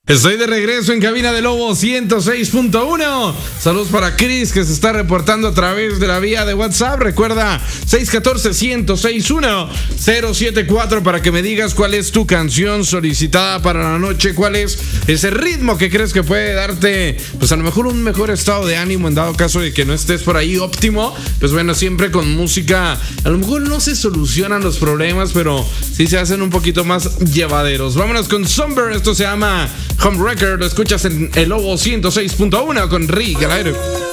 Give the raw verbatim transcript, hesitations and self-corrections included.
Estoy de regreso en cabina de Lobo ciento seis punto uno. Saludos para Chris, que se está reportando a través de la vía de WhatsApp. Recuerda seis uno cuatro, uno cero seis uno, cero siete cuatro para que me digas cuál es tu canción solicitada para la noche. Cuál es ese ritmo que crees que puede darte, pues a lo mejor un mejor estado de ánimo en dado caso de que no estés por ahí óptimo. Pues bueno, siempre con música a lo mejor no se solucionan los problemas, pero sí se hacen un poquito más llevaderos. Vámonos con Somber. Esto se llama Home Record. Lo escuchas en el Lobo ciento seis punto uno con Rick al aire.